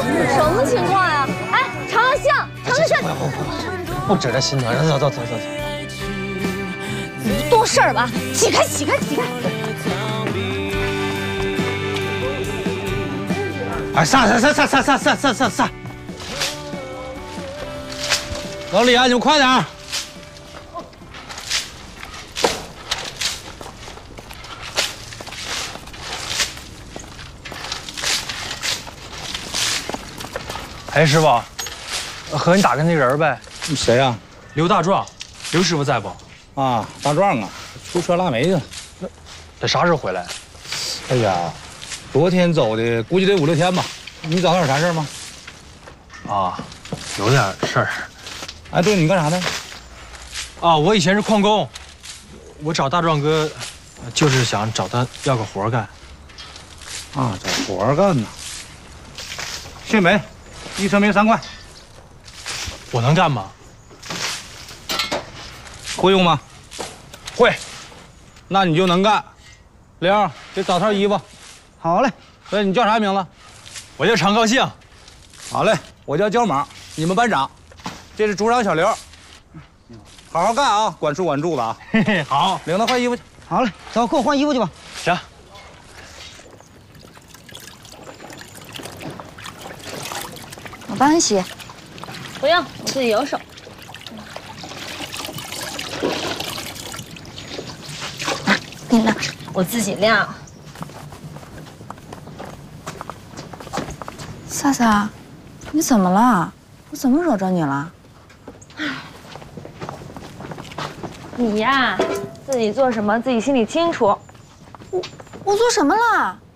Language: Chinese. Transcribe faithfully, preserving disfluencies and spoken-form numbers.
什么情况呀？哎，尝个香，尝个香。 不指着心疼，走走走走走。 你多事儿吧，起开起开起开。 哎，上上上上上上上上上上！老李啊，你们快点！哎，师傅，和你打个那人呗。 谁呀？ 刘大壮，刘师傅在不？ 啊，大壮啊，出车拉煤去了。 那得啥时候回来？ 哎呀，昨天走的，估计得五六天吧。你找他有啥事吗？ 啊，有点事儿。 哎，对，你干啥呢？ 啊，我以前是矿工，我找大壮哥，就是想找他要个活干。 啊，找活干呢。卸煤，一车煤三块。 我能干吗？ 会用吗？ 会。 那你就能干。玲，给找套衣服。 好嘞。 对，你叫啥名字？ 我叫常高兴。 好嘞，我叫焦猛，你们班长。这是组长小刘。好好干啊，管吃管住的啊。 嘿嘿，好。 领他换衣服去。 好嘞，走，给我换衣服去吧。 行。 我帮你洗。不用，我自己有手。啊，给你晾，我自己晾。 萨萨，你怎么了？我怎么惹着你了？ 你呀，自己做什么自己心里清楚。 我我做什么了？